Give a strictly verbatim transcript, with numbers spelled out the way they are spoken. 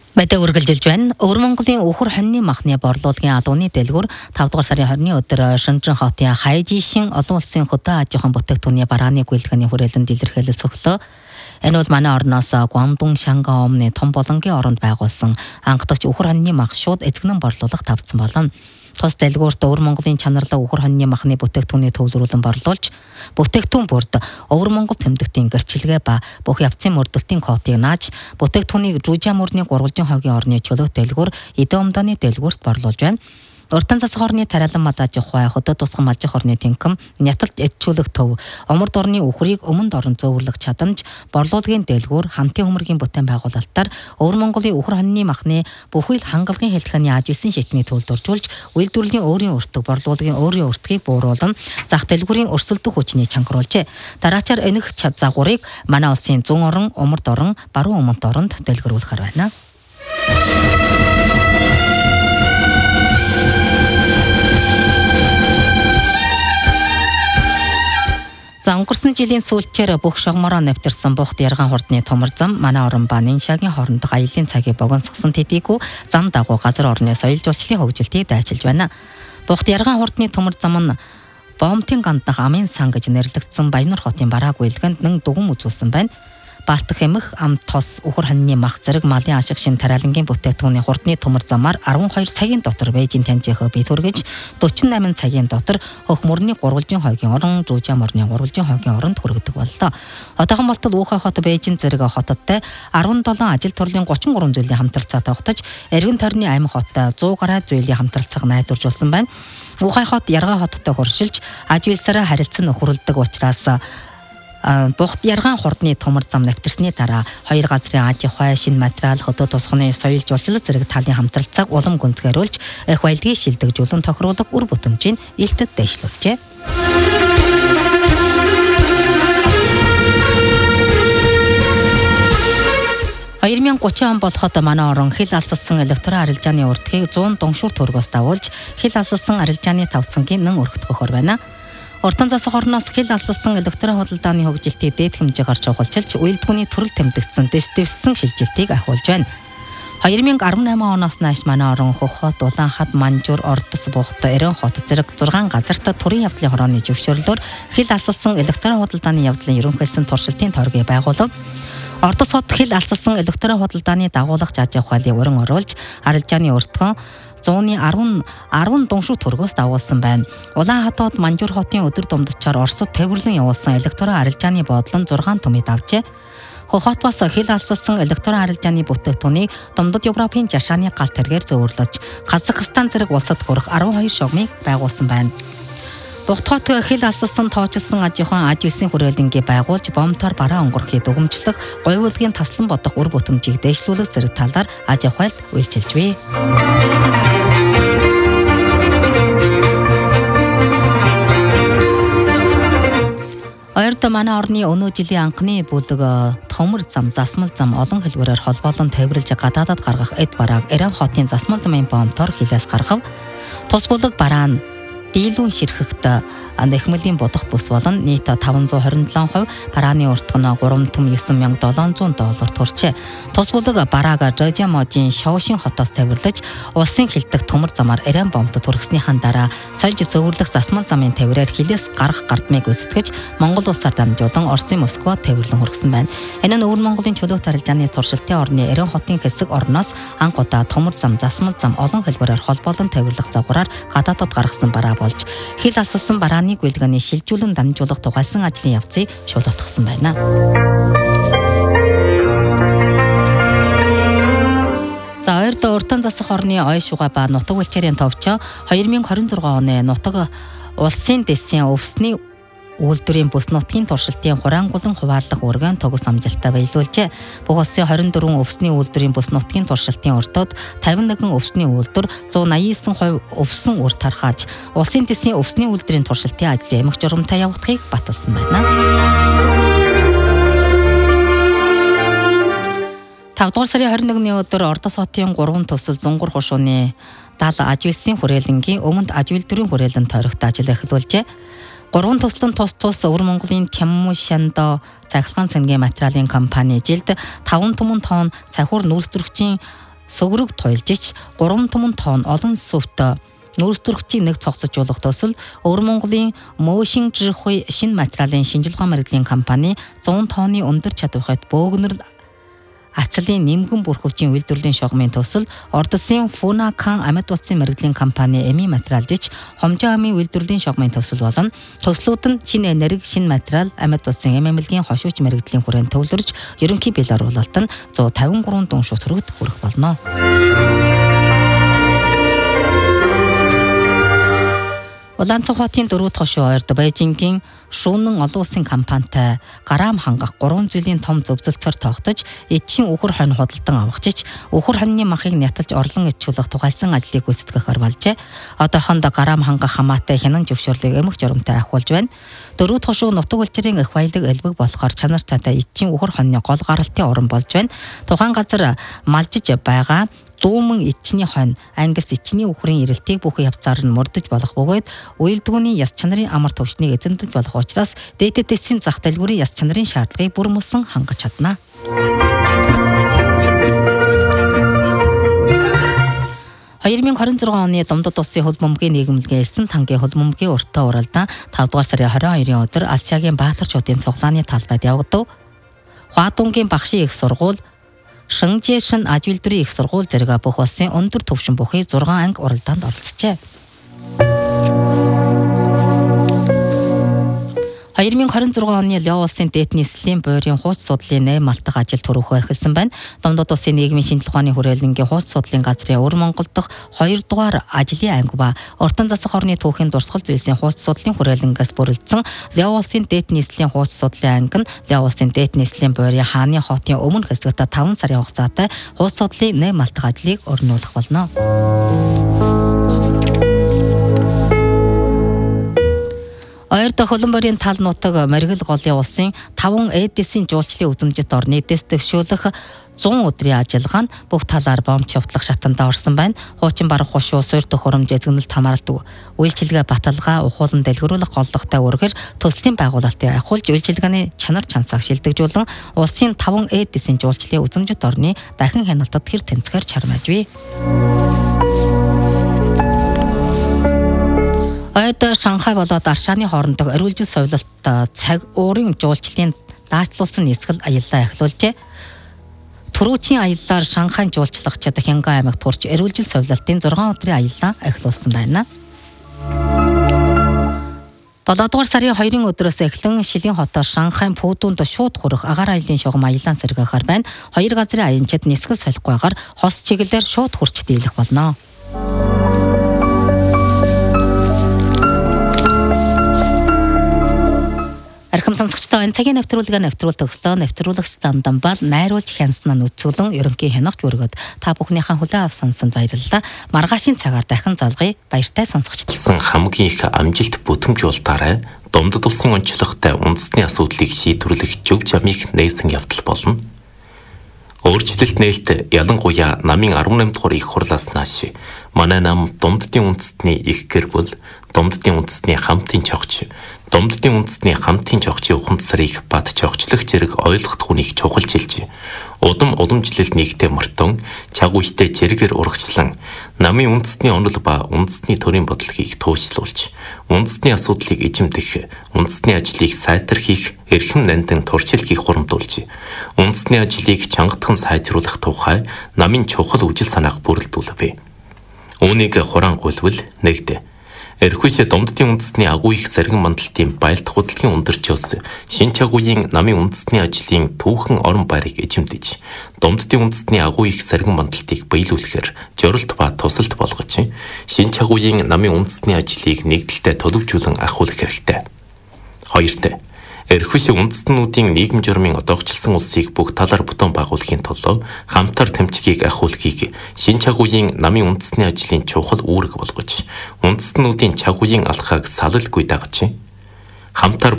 Мэдээ үргэлжилж байна. Өвөр Монголын Үхэр хоньны махны борлуулгын алууны дэлгүүр тавд дугаар сарын хорины өдөр Шэнжэн хотын Хайжишин олон улсын хөдөө аж ахуйн бүтээгдэхүүний барааны гүйлгэний хүрээлэнд илэрхийлэл цоглоо. Энэ бол манай орноос Гуандун, Шанга өмнө том болонгийн оронд байгуулсан анхдагч Үхэр хоньны мах шууд эзэгнэн борлуулах тавцсан болно. Тус дэлгүүрт Өвөр Монголын чанарлаг Үхэр хоньны махны бүтээгдэхүүний төвлөрүүлэн борлуулж, бүтээгдэхүүн бүрд Өвөр Монгол тэмдэгтийн гэрчилгээ ба бүх явцын мөрдөлтийн кодыг нааж, бүтээгдэхүүнийг Жужаа мөрний гурвалжин хогийн орны чөлөөт дэлгүүр Эдэ умдааны дэлгүүрт борлуулж байна. Уртан засаг орны тариалан мадаж ухвай хөдөө тусган малжих орны тэнхэм няталж эдчүүлэх төв умард орны үхрийг өмнөд орон зөөвөрлөх чадамж борлуулгын дэлгүүр хамтын хөмөргийн бүтээн байгуулалтаар Өвөр Монголын Үхэр хоньны махны бүхэл хангалгын хэлхээний аж висэн шийдмийг төлөвлөржүүлж үйлдвэрлэлийн өөрийн өртөг борлуулгын өөрийн өртгийг бууруулан зах дэлгүүрийн өрсөлдөх хүчнийг чангаруулжээ. Дараачаар энэх загварыг манай улсын зүүн орон, умард орон, баруун өмнөд оронд дэлгэрүүлэхээр байна. За өнгөрсөн жилийн сүүлчээр бүх шогмороо нэвтэрсэн бухт яргаан хурдны тумар зам манай орон ба Ниншагийн хоорондох аялын цагийг богоносгосон төдийгүй зам дагуу газар орны соёл жуулчлалын хөгжилтийг дайчилж байна. Бухт яргаан хурдны тумар зам нь Бомтын ганднах амын сан гэж нэрлэгдсэн Баянур хотын бараа гүйлгэнд нэн дугуйн үзүүлсэн байна. Балтах эмх ам тос Үхэр хоньны мах зэрэг малын ашиг шим тариалангийн бүтээгдэхүүний хурдны тумар замаар арван хоёр цагийн дотор Бээжин таньжихаа бий түргэж дөрвөн восемь цагийн дотор хөх мөрний гурвалжин хогийн орон Жужаа мөрний гурвалжин хогийн оронд хүргэдэг боллоо. Одоохон болтол Уухай хот Бээжин зэрэг хотодтой арван долоо ажил төрлийн гучин гурван зүйлийн хамтралцаа тогтож эргэн тойрны амь хоттой зуун гаруй зүйлийн хамтралцааг найдваржуулсан байна. Уухай хот Яргаа хоттой хуршилж аж вилсараа харилцан нөхөрлөдөг учраас Бухт яргаан хурдны тумар зам нэвтэрсний дараа хоёр газрын аж ахуй, шинэ материал, хөдөө тусганы соёл жуулчлал зэрэг талын хамтралцааг улам гүнзгийрүүлж, их баялагийг шилдэгжүүлэн тохируулах үр бүтэмжийг илтэд дэвшлүүлжээ. хоёр мянга гучин он болоход манай орон хил алсалсан электрон арилжааны уртгийг зуун дуншуур төргөөс давуулж, хил алсалсан арилжааны тавцангийн нэн өргөдгөхөр байна. Уртан засаг орноос хил алсалсан электрон худалдааны хөгжилтийг дээд хэмжээг орж ухалчилж, үйлдвэрийн төрөл тэмдэгдсэн дэвсдэвсэн шилжилтийг ахиулж байна. хоёр мянга арван найман оноос нааш манай орон Хөххот, Улаанхад, Манжуур, Ордос, Бухт, Эрен хот зэрэг зургаан газарт төрийн явдлын хорооны зөвшөөрлөөр хил алсалсан электрон худалдааны явдлын ерөнхийлсөн туршилтын торгийг байгуулав. Ордос хот хил алсалсан электрон худалдааны дагуулгач аж ахуйлыг уран оруулж, арилжааны өртгөн зууны арван арван дуншуу төргөөс дагуулсан байна. Улаанхадад Манжуур хотын өдөр думдчаар Оросд тээвэрлэн явуулсан электрон арилжааны боодлон зургаан төмөд авчээ. Хөххот бас хил алсалсан электрон арилжааны бүтээгдэхүүнийг Думдад Европын жашааны галт тэргээр зөвөрлөж, Казахстан зэрэг улсад хүрэх арван хоёр шогмыг байгуулсан байна. Бухтхот хил алсалсан тоочилсан аж ахуйн аж висэн хүрээлэнгээ байгуулж, бомтоор бараа өнгөрөхийг дүгнэмжлэх, гойвуулгын таслан бодох үр бүтэмжийг дэвшлүүлэх зэрэг талаар аж ахуйд үйлчилж бий. Ойрд манай орны өнөө жилийн анхны бүлэг томор зам, засмал зам олон хэлбэрээр холбоолон тээвэрлж гадаадад гаргах эд барааг Эрен хотын засмал замын бомтоор хилээс гаргав. Тус бүлэг бараа нь дийлүүн ширхэхт нэхмэлийн бодох бүс болон нийт таван зуун хорин долоо хувь барааны өртгөн гурван том девять мянга долоон зуун доллар төрчээ. Тус бүлэг барааг Жужаа можийн Шоушин хотоос тавирлаж улсын хилдэг тумар замаар Эрен бомтод хүргэснийхэн дараа сольж зөвөрлөх засмал замын тавираар хилээс гарах гардмыг үүсгэж Монгол улсаар дамжуулан Оросын Москвад тавирлан хүргэсэн байна. Энэ нь Өвөр Монголын чөлөөт арилжааны туршилтын орны Эрен хотын хэсэг орноос анх удаа тумар зам, засмал зам олон хэлбэрээр холбоолон тавирлах загвараар гадаадад гаргасан бараа болж хил алсалсан барааны гүйлгэний шилжүүлэн дамжуулах тугайлсан ажлын явцыг шуулгатгсан байна. За ойрд уртан засах орны ой шугай ба нутаг үлчээрийн товчоо хоёр мянга хорин зургаан оны нутаг улсын дэсийн өвсний үйлдвэрийн бүс нутгийн туршилтын хураангулан хуваарлах үргэн тогос амжилттай баялуулжээ. Бүх улсын хорин дөрвөн өвсний үйлдвэрийн бүс нутгийн туршилтын уртууд тавин нэгэн өвсний үйлдвэр зуун наян девять хувь өвсөн үр тархааж улсын дэсийн өвсний үйлдвэрийн туршилтын ажлын эмх журамтай явагдахыг баталсан байна. тавд дугаар сарын хорин нэгний өдөр Ордос хотын гурван төсөл Зунгур хушууны дал аж висэн хүрээлэнгийн өмнөд аж үйлдвэрийн хүрээлэн тойрогт ажил эхлүүлжээ. Гурван төслөн тус тус Өвөр Монголын Тямму Шандо цахилгаан цэнгийн материалын компани жилд таван түмэн тонн цахиур нүүлстрэгчийн сөгрөг туйлжиж гурван түмэн тонн олон сүвт нүүрстөрөгчийг нэг цогцолжуулах төсөл Өвөр Монголын Мөшин Жихуй шинэ материалын шинжилгээ мэргэжлийн компани зуун тонны өндөр чадвартай бөөгнөр ацлын нэмгэн бүрхөвчийн үйлдвэрлэлийн шугамын төсөл Орос улсын Фунакан амьд утсын мэргэжлийн компани Эми материалжиж хомжоо амын үйлдвэрлэлийн шугамын төсөл болон төслүүд нь шинэ энерги, шинэ материал, амьд утсын эм эмнэлгийн хошууч мэргэжлийн хүрээнд төвлөрж ерөнхий бие оруулалт нь зуун тавин гурван дуун шүт төгрөгт хүрэх болно. Улаанцхан хотын дөрвөд хошуу ойрд Бээжингийн Шүүнэн олон улсын компанитай гараам хангах гурван жилийн том зөвлөлтөөр тогтож, эдшин үхэр хонь худалдан авахчиж, үхэр хоньны махыг няталж орлон ичүүлэх тухайлсан ажлыг гүйцэтгэхээр болжээ. Одоохондоо гараам хангах хамаатай хянан зөвшөөрлийг эмх журамтай ахиулж байна. Дөрвөд хошуу нутаг улчрын их баялаг элбэг болохоор чанар цаатай эдшин үхэр хоньны гол гаралтын орон болж байна. Тухайн газар малжиж байгаа дүүмэн ичний хонь ангис ичний үхрийн ирэлтийг бүх явцаар нь мөрдөж болох бөгөөд уялдгууны яс чанарын амар төвчнийг эзэмдэж болох учраас дэдэтэсийн зах дэлгүүрийн яс чанарын шаардлагыг бүр мөсөн хангаж чадна. хоёр мянга хорин зургаан оны Домдод улсын хөл бөмбөгийн нийгэмлэгийн элсэн тангийн хөл бөмбөгийн уртаа уралдаан тавдугаар сарын хорин хоёрын өдөр Алсиагийн Баатарчуудын цуглааны талбайд явагдав. Хуадунгийн багшийн их сургууль Шэнжэшин аж үйлдвэрийн их сургууль зэрэг бүх улсын өндөр түвшин бүхий зургаан анги уралдаанд оролцжээ. хоёр мянга хорин зургаан оны Ляо улсын дээд нийслэлийн буурийн хууч судлалын нэм малтах ажил түрүүхөө эхэлсэн байна. Домдод улсын нийгмийн шинжилгээ ухааны хүрээлэнгийн хууч судлалын газрын Өвөр Монгол дахь хоёр дугаар ажлын анги ба Ортон засаг хорны түүхийн дурсгал зүйлсийн хууч судлалын хүрээлэнгээс бүрэлдсэн Ляо улсын дээд нийслэлийн хууч судлалын анги нь Ляо улсын дээд нийслэлийн буурийн хааны хотын өмнө хэсэгт таван сарын хугацаатай хууч судлалын нэм малтах ажлыг өрнүүлэх болно. Ойр дахь хөлбөмбөрийн тал нутаг Мэргэл голын улсын таван эдисийн жуулчлалын үзэмжит орны дэс дэвшүүлэх зуун өдрийн ажиллагаа нь бүх талаар бомб чавтлах шатанда орсон байна. Хуучин барах хошуу, суурь төхөөрөмж, эзэгнэлт хамааралт үйлчилгээ баталгаа, ухуулан дэлгэрүүлэх голлоготой үргээр төслийн байгуулалтыг ахиулж үйлчилгээний чанар чансааг шилдэгжүүлэн улсын таван эдисийн жуулчлалын үзэмжит орны дахин хяналтад хэр тэнцгээр чармаажвэ. Ойд Шанхай болоод Аршааны хоорондох эрүүлжил совилалт цаг уурын жуулчлалын даачлуулсан нисгэл аяллаа эхлүүлжээ. Түрүүчийн аяллаар Шанхайн жуулчлагчид Хянган аймагт турч эрүүлжил совилалтын зургаан өдрийн аяллаа эхлүүлсэн байна. долоодугаар сарын хоёрын өдрөөс эхлэн Шилийн хотоор Шанхайн Пүүдүнд шууд хүрэх агаар аяллаа шугам аяллаан сэргээхээр байна. Хоёр газрын аянчид нисгэл солихгүйгээр хос чиглэлээр шууд хурч дийлэх болно. Архам сонсогчдоо энэ цагийн нэвтрүүлгээ нэвтрүүл төгслөө. Нэвтрүүлэгч Зандан бол найруулж хянсан нь үцүүлэн ерөнхий хянагч бүргэд та бүхнийхэн хүлээн авах сансанд баярлалаа. Маргаашийн цагаар дахин залгая. Баяртай сонсогчдоо. Хамгийн их амжилт бүтээмжүүлэлтаараа Домдод улсын онцлогтой үндэсний асуудлыг шийдвэрлэх зөв замыг нээсэн явдал болно. Өөрчлөлт нээлт ялангуяа намын арван наймд дугаар их хурлаас нааш манай нам Домддын үндэстний их гэр бүл, Домддын үндэстний хамтын чогч, Домддын үндэстний хамтын чогчийн ухамсарыг бат чогчлох зэрэг ойлгох хүнийг чухалчилж, удам уламжлалт нэгтэй мөртөн, чаг үедээ зэрэгээр урагчлан, намын үндэстний онол ба үндэстний төрийн бодлогыг туйчлуулж, үндэстний асуудлыг эзэмдэх, үндэстний ажлыг сайтархих, эрхэм нандин туршилтыг хурамдуулж, үндэстний ажлыг чангатхан сайжруулах тухай намын чухал үжил санааг бүрэлдүүлвэ. Үүнийг хураангуйлвал нэгдэ. Эрхүйсэ Домддын үндэстний агуу их сэргэн мандалтын байлдах хөдөлгөөний өндөрчөөс шин чагуугийн намын үндэстний ажлын түүхэн орон байрыг эзэмдэж, Домддын үндэстний агуу их сэргэн мандалтыг биелүүлэхээр жорилт ба тусалт болгож, шин чагуугийн намын үндэстний ажлыг нэгдэлтэй төлөвжүүлэн ахиулах хэрэгтэй. Хоёрт Эрхүйсэ үндэстнүүдийн нийгэм журмын одоогчлсон улсыг бүх талаар бүтэн байгуулахын тулд хамтар тэмцгийг ахиулахыг шин чагуугийн намын үндэстний ажлын чухал үүрэг болгож, үндэстнүүдийн чагуугийн алхааг салалгүй дагаж, хамтар